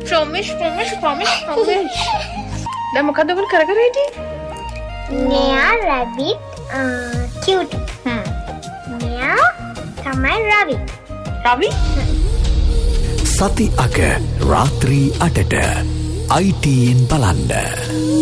Promise. දැන් මොකද ඔබ කර හිටියේ? මෙයා රැබිට් කියුටි. මෙයා තමයි රවි. රවි? සති අග රාත්‍රී 8ට ITN බලන්න.